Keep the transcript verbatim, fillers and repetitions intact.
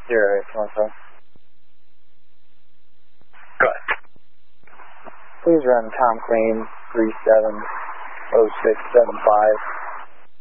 Zero eight one seven. Go ahead. Please run Tom Clean three seven oh six seven five.